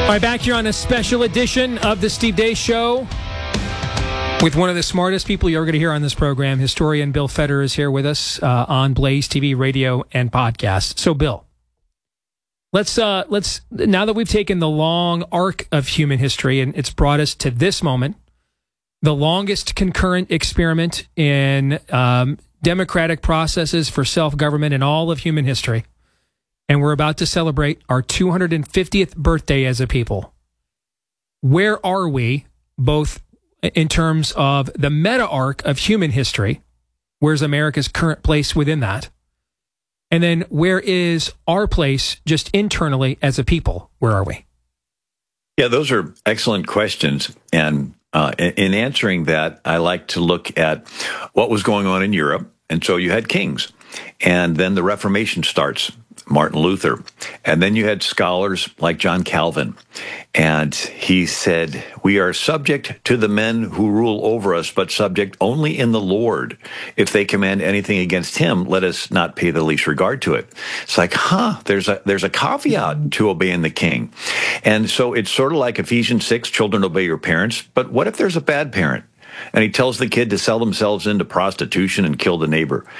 All right, back here on a special edition of the Steve Deace Show with one of the smartest people you're going to hear on this program. Historian Bill Federer is here with us on Blaze TV, radio, and podcast. So, Bill, let's now that we've taken the long arc of human history and it's brought us to this moment, the longest concurrent experiment in democratic processes for self-government in all of human history. And we're about to celebrate our 250th birthday as a people. Where are we, both in terms of the meta-arc of human history? Where's America's current place within that? And then where is our place just internally as a people? Where are we? Yeah, those are excellent questions. And in answering that, I like to look at what was going on in Europe. And so you had kings. And then the Reformation starts. Martin Luther. And then you had scholars like John Calvin. And he said, we are subject to the men who rule over us, but subject only in the Lord. If they command anything against him, let us not pay the least regard to it. It's like, there's a caveat to obeying the king. And so it's sort of like Ephesians 6, children obey your parents. But what if there's a bad parent? And he tells the kid to sell themselves into prostitution and kill the neighbor.